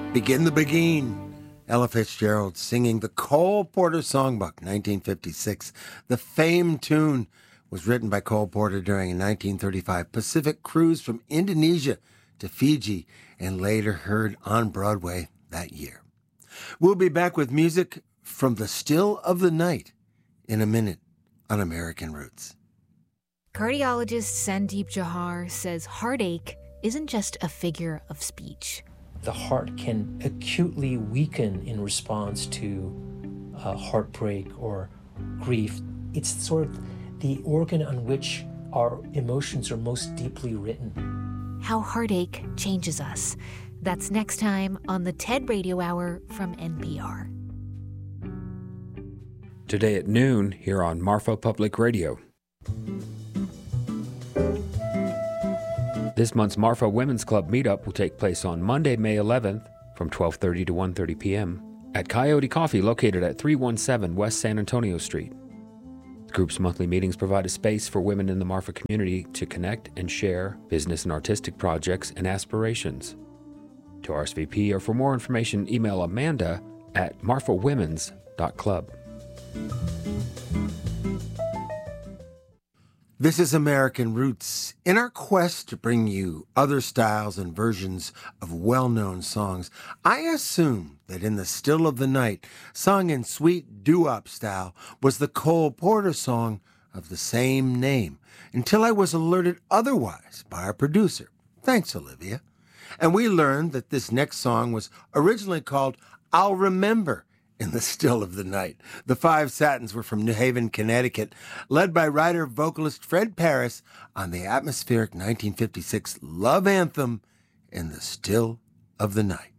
Begin the Begin. Ella Fitzgerald singing the Cole Porter Songbook, 1956. The famed tune was written by Cole Porter during a 1935 Pacific cruise from Indonesia to Fiji and later heard on Broadway that year. We'll be back with music from the Still of the Night in a minute on American Roots. Cardiologist Sandeep Johar says heartache isn't just a figure of speech. The heart can acutely weaken in response to heartbreak or grief. It's sort of the organ on which our emotions are most deeply written. How heartache changes us. That's next time on the TED Radio Hour from NPR. Today at noon here on Marfa Public Radio. This month's Marfa Women's Club meetup will take place on Monday, May 11th from 12:30 to 1:30 p.m. at Coyote Coffee located at 317 West San Antonio Street. The group's monthly meetings provide a space for women in the Marfa community to connect and share business and artistic projects and aspirations. To RSVP or for more information, email Amanda at marfawomens.club. This is American Roots. In our quest to bring you other styles and versions of well-known songs, I assume that in the Still of the Night, sung in sweet doo-wop style, was the Cole Porter song of the same name, until I was alerted otherwise by our producer. Thanks, Olivia. And we learned that this next song was originally called I'll Remember in the Still of the Night. The Five Satins were from New Haven, Connecticut, led by writer-vocalist Fred Paris on the atmospheric 1956 love anthem in the Still of the Night.